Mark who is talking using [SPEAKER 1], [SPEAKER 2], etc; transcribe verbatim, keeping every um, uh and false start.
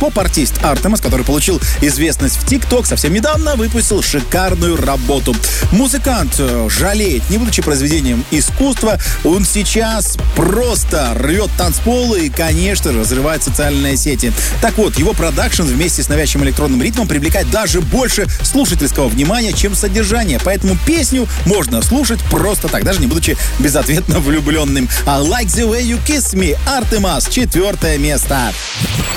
[SPEAKER 1] Поп-артист Артемас, который получил известность в ТикТок, совсем недавно выпустил шикарную работу. Музыкант жалеет, не будучи произведением искусства, он сейчас просто рвет танцполы и, конечно же, разрывает социальные сети. Так вот, его продакшн вместе с навязчивым электронным ритмом привлекает даже больше слушательского внимания, чем содержание. Поэтому песню можно слушать просто так, даже не будучи безответно влюбленным. I Like the Way You Kiss Me, Артемас, четвертое место.